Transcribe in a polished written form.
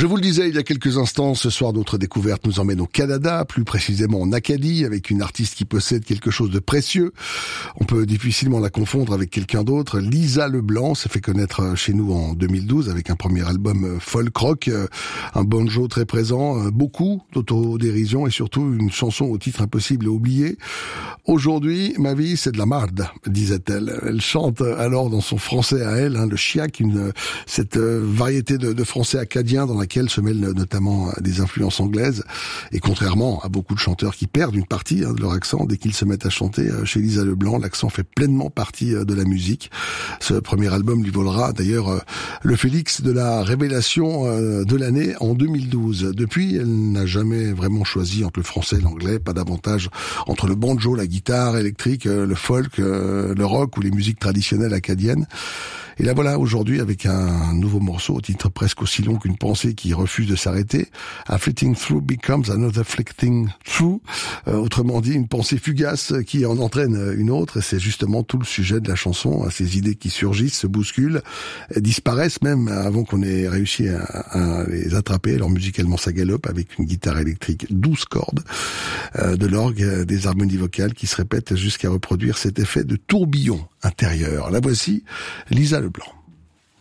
Je vous le disais il y a quelques instants, ce soir notre découverte nous emmène au Canada, plus précisément en Acadie, avec une artiste qui possède quelque chose de précieux. On peut difficilement la confondre avec quelqu'un d'autre. Lisa Leblanc s'est fait connaître chez nous en 2012 avec un premier album folk rock, un banjo très présent, beaucoup d'autodérision et surtout une chanson au titre impossible à oublier. Aujourd'hui, ma vie c'est de la marde, disait-elle. Elle chante alors dans son français à elle, le chiac, cette variété de français acadien dans laquelle se mêlent notamment des influences anglaises. Et contrairement à beaucoup de chanteurs qui perdent une partie de leur accent dès qu'ils se mettent à chanter, chez Lisa Leblanc, l'accent fait pleinement partie de la musique. Ce premier album lui volera d'ailleurs le Félix de la révélation de l'année en 2012. Depuis, elle n'a jamais vraiment choisi entre le français et l'anglais, pas davantage entre le banjo, la guitare électrique, le folk, le rock ou les musiques traditionnelles acadiennes. Et là voilà, aujourd'hui, avec un nouveau morceau au titre presque aussi long qu'une pensée qui refuse de s'arrêter. A fleeting through becomes another fleeting through. Autrement dit, une pensée fugace qui en entraîne une autre. Et c'est justement tout le sujet de la chanson. Ces idées qui surgissent, se bousculent, disparaissent même avant qu'on ait réussi à les attraper. Alors musicalement, ça galope avec une guitare électrique 12 cordes, de l'orgue, des harmonies vocales qui se répètent jusqu'à reproduire cet effet de tourbillon intérieur. La voici, Lisa Leblanc.